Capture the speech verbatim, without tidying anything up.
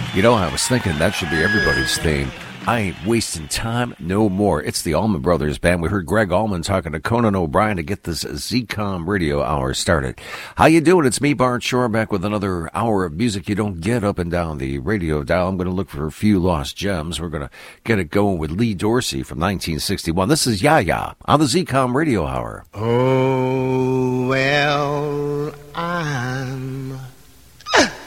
You know, I was thinking that should be everybody's theme. I ain't wasting time no more. It's the Allman Brothers Band. We heard Greg Allman talking to Conan O'Brien to get this Z COM radio hour started. How you doing? It's me, Bart Shore, back with another hour of music you don't get up and down the radio dial. I'm going to look for a few lost gems. We're going to get it going with Lee Dorsey from nineteen sixty-one. This is Ya Ya on the Z COM radio hour. Oh, well,